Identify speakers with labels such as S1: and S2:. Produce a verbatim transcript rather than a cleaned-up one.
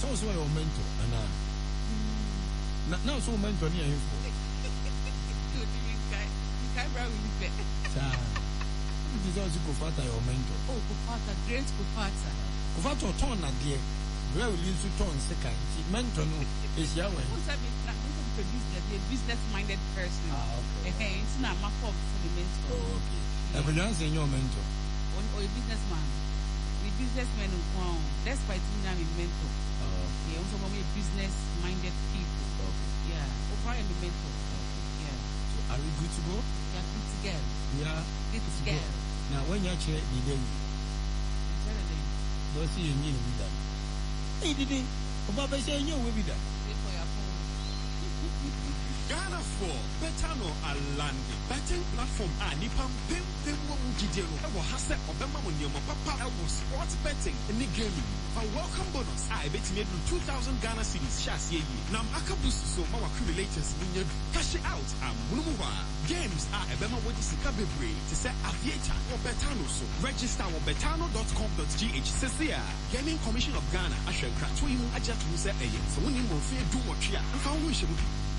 S1: so so your mentor and na now so mentor near him for
S2: you didn't kai kai bra we be
S1: sa it is also Kofata your mentor.
S2: Oh, Kofata, great Kofata.
S1: Kofata turn na there bra we use to turn second mentor no is your way.
S2: Who said na produce that a business minded person.
S1: Ah, okay.
S2: Eh, it's not my fault for the mentor.
S1: Oh, okay. I could answer your mentor.
S2: Or a businessman. The businessman who come, despite being a mentor.
S1: Oh.
S2: Yeah, also for me business minded people.
S1: Okay.
S2: Yeah. Or probably a mentor.
S1: Okay.
S2: Yeah.
S1: So are we good to go?
S2: Yeah, good to go.
S1: Yeah.
S2: Good to go.
S1: Now when you check the day, don't see you need with that. Hey, did he? Obaba say you will be that.
S2: For your phone.
S3: Ghana for Betano Alandi betting platform a nipa pem pem wo mugidero e wo hase obema mo niam papa e wo sports betting ni gaming for welcome bonus I bet me two thousand Ghana cedis shas ye yi nam akabus so ma wa accumulators ni nyadu cash out am munumuwa games a ebema wo disika bebre to say aviator wo Betano so register wo betano dot com dot g h cca Gaming Commission of Ghana ahwe kra to yi mu agya to say eye so woni mo fe du mo twa mfa wo hye mu